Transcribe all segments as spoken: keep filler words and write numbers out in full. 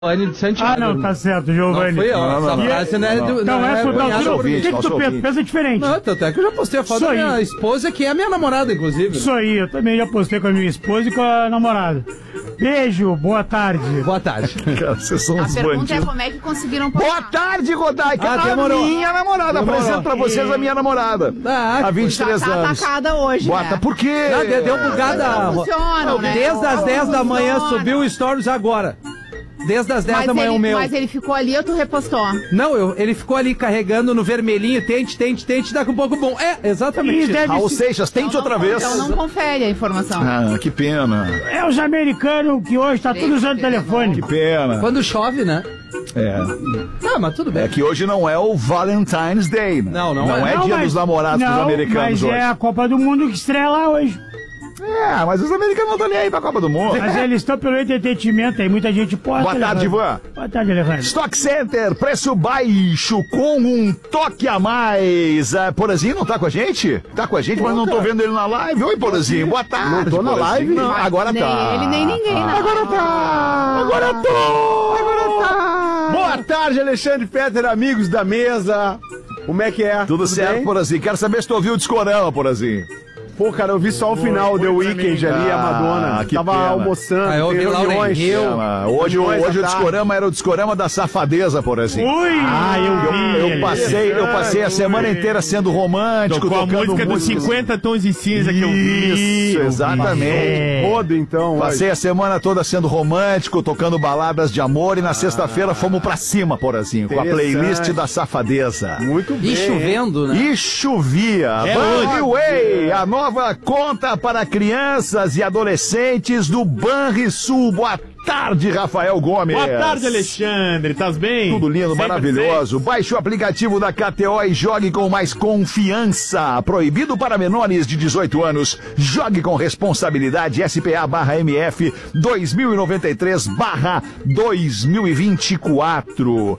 Giovanni de Santiago. Ah, não, tá certo, Giovanni. Não, foi eu. Não, não, não. Essa não é do... Não, é por causa do... O que que tu pensa? Pensa diferente. Não, tanto é que eu já postei a foto da minha esposa, que é a minha namorada, inclusive. Isso aí, eu também já postei com a minha esposa e com a namorada. Beijo, boa tarde. Boa tarde. Cara, vocês são uns A pergunta bandidos. é como é que conseguiram postar. Boa tarde, Rodaica. Ah, a demorou. minha namorada. Demorou. Apresento pra vocês a minha namorada. Ah, há vinte e três Já tá anos. atacada hoje, Bota, né? por quê? Não, deu, deu bugada. Não funcionam, né? Desde as Não dez da manhã funciona. subiu o Stories agora. Desde as dez Mas da manhã ele, o meu. Mas ele ficou ali ou tu repostou? Não, eu, ele ficou ali carregando no vermelhinho, tente, tente, tente, daqui um pouco bom. É, exatamente. Ih, deve Raul ser- Seixas, tente Então outra não- vez. Então não confere a informação. Ah, que pena. É os americanos que hoje tá tudo usando telefone. Que pena. Quando chove, né? É. Ah, mas tudo bem. É que hoje não é o Valentine's Day, né? Não, não Não é. é Não, dia mas- dos namorados dos não, americanos mas hoje. é a Copa do Mundo que estreia lá hoje. É, mas os americanos não estão nem aí pra Copa do Mundo. Mas eles estão pelo entretenimento aí, muita gente posta. Boa tarde, Alejandro. Ivan. Boa tarde, Alejandro. Stock Center, preço baixo com um toque a mais. Ah, Porazinho não tá com a gente? Tá com a gente, mas não tô vendo ele na live. Oi, Porazinho, boa tarde. Não tô na Porazinho. live? Não, agora nem tá. ele, nem ninguém, né? Agora tá. Agora tô. Agora tá. Boa tarde, Alexandre Fetter, amigos da mesa. Como é que é? Tudo, certo, bem? Porazinho. Quero saber se tu ouviu o Discorama, Porazinho. Pô, cara, eu vi só o final, The Weeknd ali, a Madonna. Ah, que Tava pena. almoçando, Ah, eu tem ouvi Lauryn reuniões. Hill. Ah, Hoje, Reuniões hoje à o tarde. Discorama era o Discorama da safadeza, Porazinho. Ui! Ah, eu vi. Eu ele. passei, eu passei a semana inteira sendo romântico, Tocou a tocando música dos músicas. cinquenta tons de cinza que eu vi. Isso, exatamente. É. Rodo, então. Passei a semana toda sendo romântico, tocando baladas de amor e na sexta-feira fomos pra cima, Porazinho, com a Interessante. playlist da safadeza. hoje. Muito bem. E chovendo, né? E chovia. É Banriway, a nova conta para crianças e adolescentes do Banrisul. Boa tarde, Rafael Gomes. Boa tarde, Alexandre. Tás bem? Tudo lindo, Sempre maravilhoso. Baixe o aplicativo da K T O e jogue com mais confiança. Proibido para menores de dezoito anos. Jogue com responsabilidade. S P A barra M F dois mil e noventa e três barra dois mil e vinte e quatro.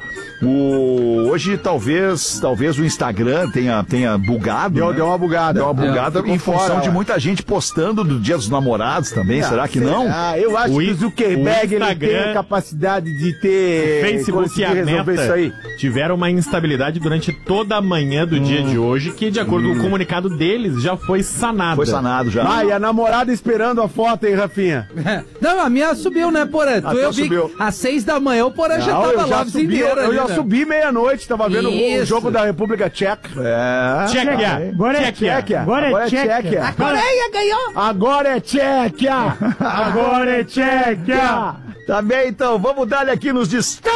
O... Hoje talvez, talvez o Instagram tenha, tenha bugado. Deu, né? deu uma bugada. Deu uma bugada Ficou em função fora, de ó. muita gente postando do Dia dos Namorados também. Será que não? Ah, eu acho O que i- o Zuckerberg o ele tem Instagram, a capacidade de ter... Facebook e conseguir a resolver Meta isso aí. tiveram uma instabilidade durante toda a manhã do dia de hoje, que de acordo com o comunicado deles já foi sanada. Foi sanado já. Ah, e a namorada esperando a foto, hein, Rafinha? Não, a minha subiu, né, Porã? Tu, tua eu vi subiu. que às seis da manhã o Porã já Não, tava eu lá já a subi, inteira eu ali, já né? subi meia-noite, tava vendo o Isso. jogo da República Tcheca. É. Tchequia. Agora é Tchequia. Tchequia. Agora é Agora é Tchequia. Tchequia. A Coreia ganhou! Agora é Tchequia! Agora é Tchequia. Tá bem, então, vamos dar-lhe aqui nos destaques.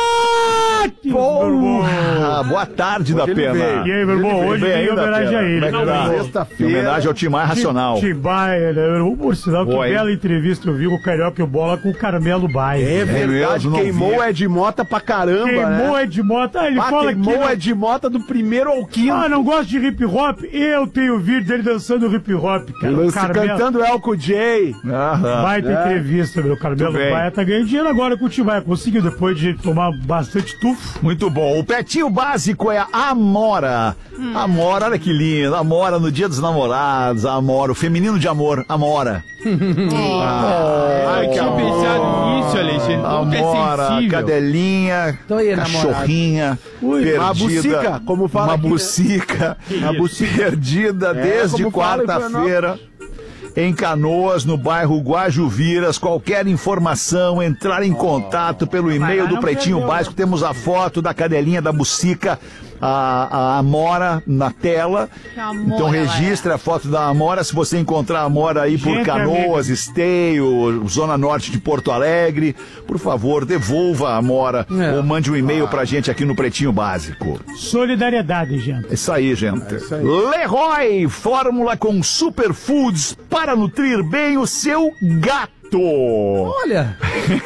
Porra! Boa tarde, da ele Pena. veio. E aí, meu irmão, hoje Vem tem aí, homenagem da a Pena. ele. Como é que tá? Em Sexta-feira. homenagem ao Timar Racional. Timbaia, né? Eu, por sinal, que Oi. bela entrevista eu vi com o Carioca e o Bola com o Carmelo Baia. É verdade, mesmo, não queimou vi. o Ed Mota pra caramba, Queimou né? Ed Mota. Ah, ele Ah, fala que queimou não, o Ed Mota do primeiro ao quinto. ah, não gosta de hip hop. Eu tenho vídeo dele dançando hip hop, cara. O Lance Carmelo. cantando Elco J. Aham. Baita É. entrevista, meu. Carmelo Muito bem. Baia tá ganhando dinheiro agora com o Timbaia. Conseguiu depois de tomar bastante tufo. Muito bom. O pretinho básico é a Amora. Amora, olha que lindo. Amora no Dia dos Namorados. Amora, o feminino de amor. Amora. Ai, que tinha pensado nisso, Alexandre. Como que é Amora, sensível. cadelinha, Tô aí, namorado. cachorrinha, Ui, perdida. uma bucica, como fala Uma aqui, né? bucica. Uma bucica. Perdida desde como fala em quarta-feira. Em Canoas, no bairro Guajuviras, qualquer informação, entrar em contato pelo e-mail lá do não Pretinho perdeu, Básico. Temos a foto da cadelinha da bucica, a, a Amora na tela. Que amor Então ela registre a foto da Amora. Se você encontrar a Amora aí por Gente, Canoas, Esteio, Zona Norte de Porto Alegre, por favor, devolva a Amora É. ou mande um e-mail pra gente aqui no Pretinho Básico. Solidariedade, gente. É isso aí, gente. Leroy, fórmula com superfoods para nutrir bem o seu gato. Olha,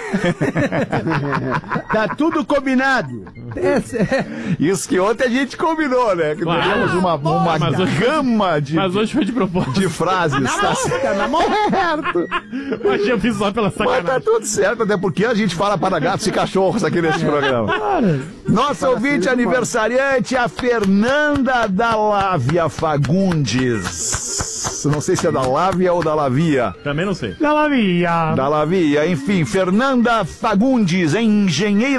Tá tudo combinado. é, é, Isso que ontem a gente combinou, né? Que Claro. tivemos uma, uma Mas hoje- gama de, Mas hoje foi de propósito. de frases. Tá certo. Hoje eu fiz só pela Mas tá sacanagem. tudo certo, até porque a gente fala para gatos e cachorros aqui nesse programa. Nossa ouvinte aniversariante, a Fernanda da Lávia Fagundes. Nossa, não sei se é da Lávia ou da Lavia. Também não sei. Da Lavia. Da Lavia, enfim, Fernanda Fagundes, engenheira